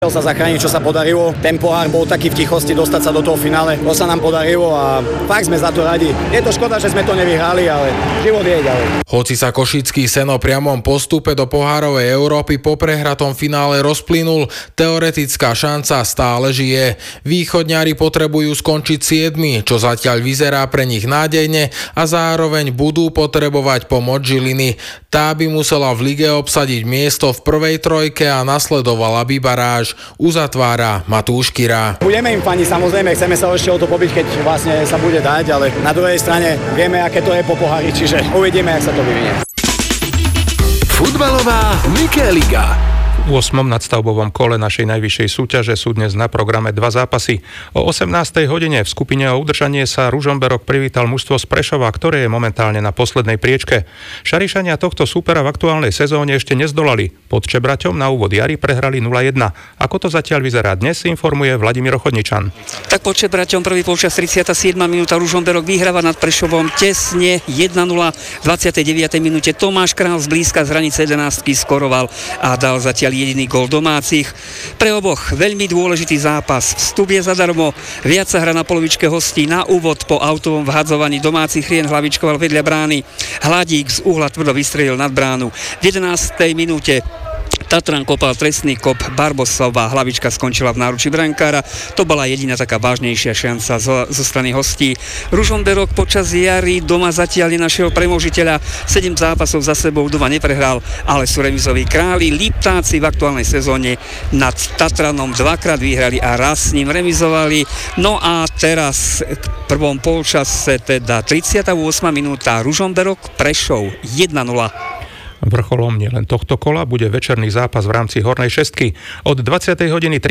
sa zachrániť, čo sa podarilo. Ten pohár bol taký v tichosti dostať sa do toho finále. To sa nám podarilo a fakt sme za to radi. Je to škoda, že sme to nevyhrali, ale život je ďalej. Hoci sa košický sen o priamom postupe do pohárovej Európy po prehratom finále rozplynul, teoretická šanca stále žije. Východňári potrebujú skončiť 7, čo zatiaľ vyzerá pre nich nádejne a zároveň budú potrebovať pomoc Žiliny. Tá by musela v lige obsadiť miesto v prvej trojke a nasledovala by baráž. Uzatvára Matúš Kira. Budeme im fani, samozrejme, chceme sa ešte o to pobiť, keď vlastne sa bude dať, ale na druhej strane vieme, aké to je po pohári, čiže uvidíme, jak sa to vyvinie. Futbalová Mikeliga. V 8. nadstavbovom kole našej najvyššej súťaže sú dnes na programe 2 zápasy. O 18. hodine v skupine o udržanie sa Ružomberok privítal mužstvo z Prešova, ktoré je momentálne na poslednej priečke. Šarišania tohto súpera v aktuálnej sezóne ešte nezdolali. Pod Čebraťom na úvod jary prehrali 0-1. Ako to zatiaľ vyzerá dnes, informuje Vladimír Chodničan. Tak pod Čebraťom prvý polčas 37. minúta Ružomberok vyhráva nad Prešovom tesne 1-0. V 29. minúte Tomáš Král zblízka z hranice 11 skoroval a dal zatiaľ jediný gól domácich. Pre oboch veľmi dôležitý zápas. Vstup je zadarmo. Viac sa hra na polovičke hostí. Na úvod po autovom vhadzovaní domácich rien hlavičkoval vedľa brány. Hladík z uhla tvrdo vystrelil nad bránu. V 11. minúte Tatran kopal trestný kop, Barbosová hlavička skončila v náručí brankára. To bola jediná taká vážnejšia šanca zo strany hostí. Ružomberok počas jary doma zatiaľ nenašiel premožiteľa. 7 zápasov za sebou doma neprehral, ale sú remizoví králi. Liptáci v aktuálnej sezóne nad Tatranom dvakrát vyhrali a raz s ním remizovali. No a teraz k prvom polčase, teda 38. minúta, Ružomberok Prešov 1-0. Vrcholom nielen tohto kola bude večerný zápas v rámci Hornej šestky. Od 20:30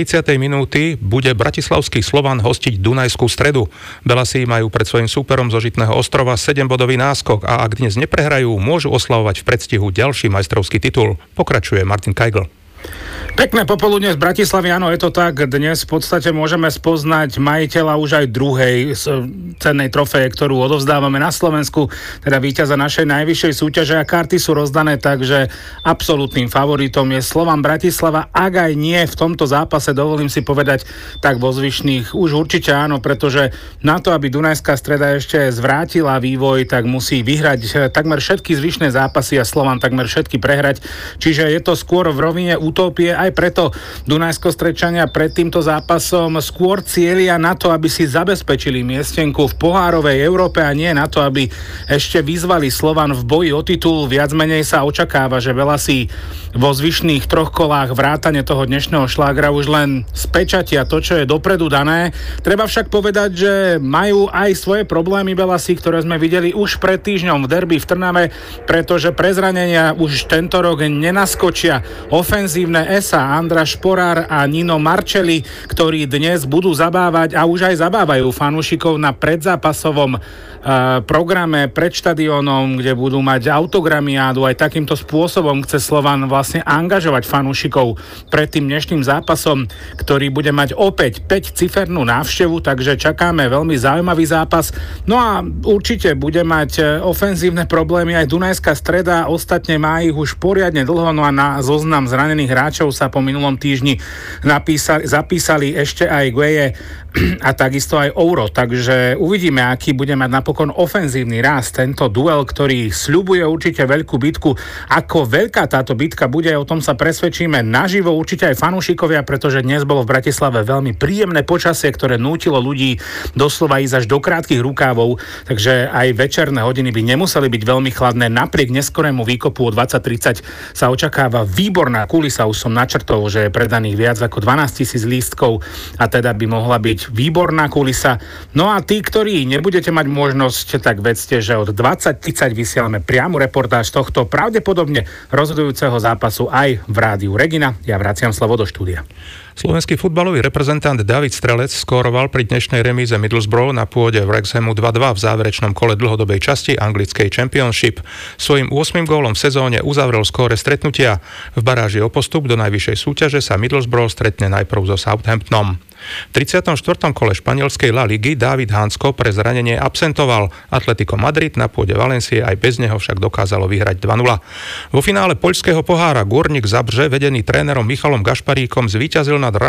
bude bratislavský Slovan hostiť Dunajskú Stredu. Belasi majú pred svojím súperom zo Žitného ostrova 7-bodový náskok a ak dnes neprehrajú, môžu oslavovať v predstihu ďalší majstrovský titul. Pokračuje Martin Kajgl. Pekné popoludne z Bratislavy, áno, je to tak. Dnes v podstate môžeme spoznať majiteľa už aj druhej cennej trofeje, ktorú odovzdávame na Slovensku, teda víťaza našej najvyššej súťaže a karty sú rozdané, takže absolútnym favoritom je Slovan Bratislava. Ak aj nie v tomto zápase, dovolím si povedať, tak vo zvyšných už určite áno, pretože na to, aby Dunajská Streda ešte zvrátila vývoj, tak musí vyhrať takmer všetky zvyšné zápasy a Slovan takmer všetky prehrať. Čiže je to skôr v rovine utópie. Aj preto Dunajsko-Strečania pred týmto zápasom skôr cielia na to, aby si zabezpečili miestenku v pohárovej Európe a nie na to, aby ešte vyzvali Slovan v boji o titul. Viac menej sa očakáva, že Belasi vo zvyšných 3 kolách vrátane toho dnešného šlágra už len spečatia to, čo je dopredu dané. Treba však povedať, že majú aj svoje problémy Belasi, ktoré sme videli už pred týždňom v derby v Trnave, pretože pre zranenia už tento rok nenaskočia ofenzívne Esa, Andra Šporár a Nino Marcelli, ktorí dnes budú zabávať a už aj zabávajú fanúšikov na predzápasovom programe pred štadiónom, kde budú mať autogramiádu. Aj takýmto spôsobom chce Slovan vlastne angažovať fanúšikov pred tým dnešným zápasom, ktorý bude mať opäť 5-cifernú návštevu, takže čakáme veľmi zaujímavý zápas. No a určite bude mať ofenzívne problémy aj Dunajská Streda, ostatne má ich už poriadne dlho, no a na zoznam zranených hráčov sa po minulom týždni zapísali ešte aj Gueye a takisto aj Ouro, takže uvidíme, aký bude mať napokon ofenzívny rast tento duel, ktorý sľubuje určite veľkú bitku. Ako veľká táto bitka bude, o tom sa presvedčíme naživo, určite aj fanúšikovia, pretože dnes bolo v Bratislave veľmi príjemné počasie, ktoré nútilo ľudí doslova ísť až do krátkych rukávov, takže aj večerné hodiny by nemuseli byť veľmi chladné. Napriek neskorému výkopu o 20:30 sa očakáva výborná kulisa, už som načrtol, že je predaných viac ako 12 000 lístkov a teda by mohla byť výborná kulisa. No a tí, ktorí nebudete mať možnosť, tak vedzte, že od 20:30 vysielame priamu reportáž tohto pravdepodobne rozhodujúceho zápasu aj v rádiu Regina. Ja vraciam slovo do štúdia. Slovenský futbalový reprezentant David Strelec skóroval pri dnešnej remíze Middlesbrough na pôde Wrexhamu 2-2 v záverečnom kole dlhodobej časti anglickej Championship. Svojím 8. gólom v sezóne uzavrel skóre stretnutia. V baráži o postup do najvyššej súťaže sa Middlesbrough stretne najprv so Southamptonom. V 34. kole španielskej La Ligy David Hansko pre zranenie absentoval. Atletico Madrid na pôde Valencie aj bez neho však dokázalo vyhrať 2-0. Vo finále poľského pohára Górnik Zabrze, vedený trénerom Michalom Gašparíkom, zvíťazil nad